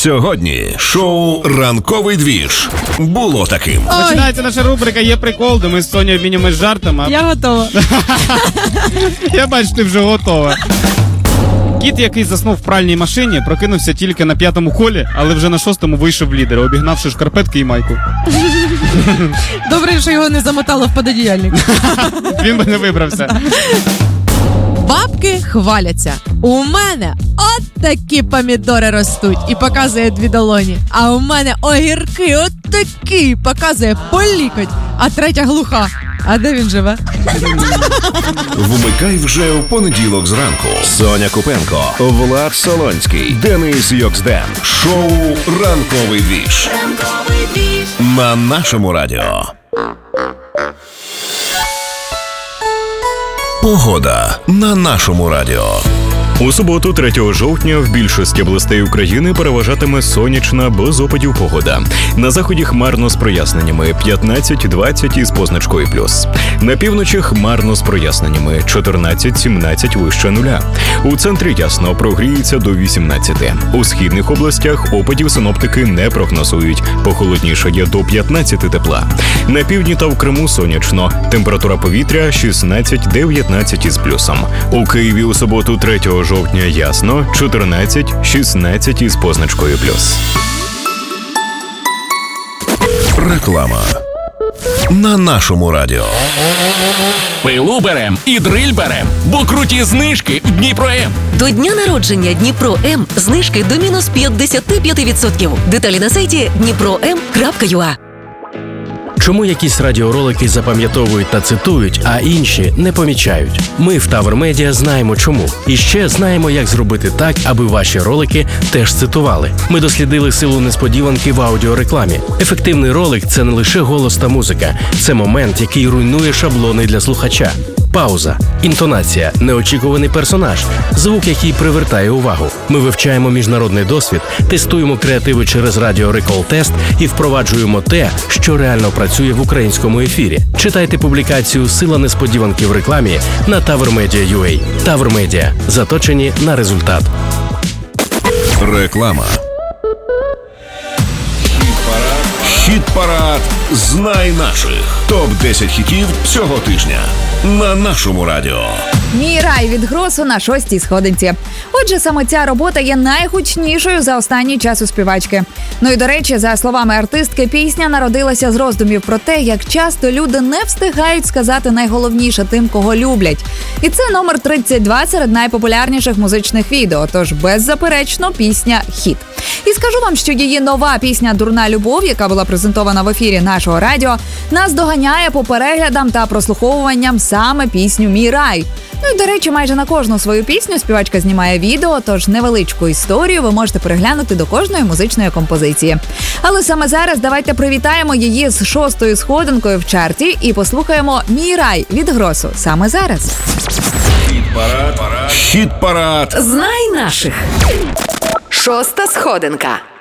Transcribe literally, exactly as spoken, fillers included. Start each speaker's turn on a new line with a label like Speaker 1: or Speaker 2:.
Speaker 1: Сьогодні шоу «Ранковий двіж» було таким.
Speaker 2: Ой. Починається наша рубрика «Є прикол», де ми з Сонею обмінюємось жартами.
Speaker 3: Я готова.
Speaker 2: Я бачу, ти вже готова. Кіт, який заснув в пральній машині, прокинувся тільки на п'ятому колі, але вже на шостому вийшов лідер, обігнавши шкарпетки і майку.
Speaker 3: Добре, що його не замотало в пододіяльник.
Speaker 2: Він би не вибрався.
Speaker 3: Бабки хваляться. У мене от такі помідори ростуть і показує дві долоні. А у мене огірки от такі, показує по лікоть, а третя глуха. А де він живе?
Speaker 1: Вмикай вже в понеділок зранку. Соня Купенко, Влад Солонський, Денис Йоксден. Шоу «Ранковий двіж» на нашому радіо. Погода на нашому радіо.
Speaker 4: У суботу, третього жовтня, в більшості областей України переважатиме сонячна, без опадів погода. На заході хмарно з проясненнями п'ятнадцять-двадцять із позначкою плюс. На півночі хмарно з проясненнями чотирнадцять-сімнадцять вище нуля. У центрі ясно, прогріється до вісімнадцяти. У східних областях опадів синоптики не прогнозують. Похолоднішає до п'ятнадцяти тепла. На півдні та в Криму сонячно. Температура повітря шістнадцять-дев'ятнадцять із плюсом. У Києві у суботу, третього жовтня ясно, чотирнадцять-шістнадцять із позначкою плюс.
Speaker 1: Реклама на нашому радіо.
Speaker 5: Пилу берем і дриль берем, бо круті знижки в Дніпро-М.
Speaker 6: До дня народження Дніпро-М знижки до мінус п'ятдесят п'ять відсотків. Деталі на сайті дніпро ем крапка ю а.
Speaker 7: Чому якісь радіоролики запам'ятовують та цитують, а інші не помічають? Ми в Тавр Медіа знаємо чому. І ще знаємо, як зробити так, аби ваші ролики теж цитували. Ми дослідили силу несподіванки в аудіорекламі. Ефективний ролик – це не лише голос та музика. Це момент, який руйнує шаблони для слухача. Пауза, інтонація, неочікуваний персонаж, звук, який привертає увагу. Ми вивчаємо міжнародний досвід, тестуємо креативи через Радіо Рекол Тест і впроваджуємо те, що реально працює в українському ефірі. Читайте публікацію «Сила несподіванки в рекламі» на тавр медіа крапка ю а. Тавр Медіа. Заточені на результат.
Speaker 1: Реклама. Хіт-парад «Знай наших». топ десять хітів цього тижня на нашому радіо.
Speaker 8: «Мій рай» від Гросу на шостій сходинці. Отже, саме ця робота є найгучнішою за останній час у співачки. Ну і, до речі, за словами артистки, пісня народилася з роздумів про те, як часто люди не встигають сказати найголовніше тим, кого люблять. І це номер тридцять два серед найпопулярніших музичних відео, тож беззаперечно пісня «Хіт». І скажу вам, що її нова пісня «Дурна любов», яка була презентована в ефірі нашого радіо, нас доганяє по переглядам та прослуховуванням саме пісню «Мій рай». Ну і, до речі, майже на кожну свою пісню співачка знімає відео, тож невеличку історію ви можете переглянути до кожної музичної композиції. Але саме зараз давайте привітаємо її з шостою сходинкою в чарті і послухаємо «Мій рай» від Гросу саме зараз.
Speaker 1: Хіт-парад. Хіт-парад.
Speaker 6: Знай наших. Шоста сходинка.